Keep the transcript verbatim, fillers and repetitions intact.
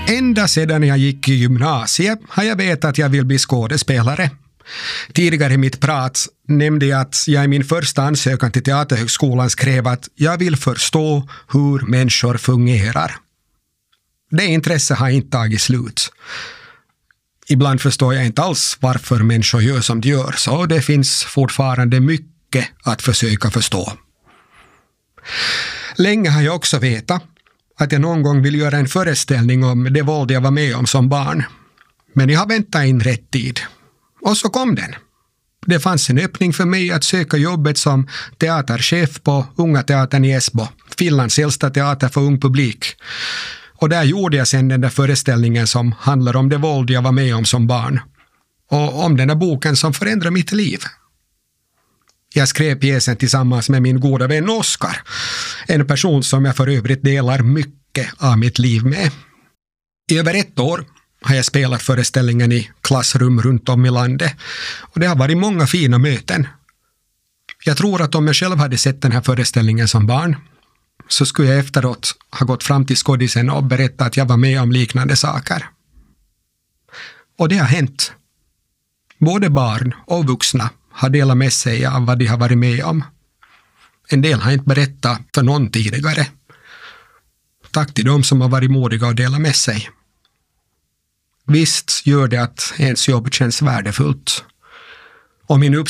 Ända sedan jag gick i gymnasiet har jag vetat att jag vill bli skådespelare. Tidigare i mitt prat nämnde jag att jag i min första ansökan till Teaterhögskolan skrev att jag vill förstå hur människor fungerar. Det intresset har inte tagit slut. Ibland förstår jag inte alls varför människor gör som de gör, så det finns fortfarande mycket att försöka förstå. Länge har jag också vetat att jag någon gång vill göra en föreställning om det våld jag var med om som barn. Men jag har väntat in rätt tid. Och så kom den. Det fanns en öppning för mig att söka jobbet som teaterchef på Unga teatern i Esbo, Finlands äldsta teater för ung publik. Och där gjorde jag sedan den där föreställningen som handlar om det våld jag var med om som barn. Och om den där boken som förändrade mitt liv. Jag skrev pjäsen tillsammans med min goda vän Oskar. En person som jag för övrigt delar mycket av mitt liv med. I över ett år har jag spelat föreställningen i klassrum runt om i landet. Och det har varit många fina möten. Jag tror att om jag själv hade sett den här föreställningen som barn så skulle jag efteråt ha gått fram till skådisen och berättat att jag var med om liknande saker. Och det har hänt. Både barn och vuxna har delat med sig av vad de har varit med om. En del har inte berättat för någon tidigare. Tack till dem som har varit modiga och delat med sig. Visst gör det att ens jobb känns värdefullt. Och min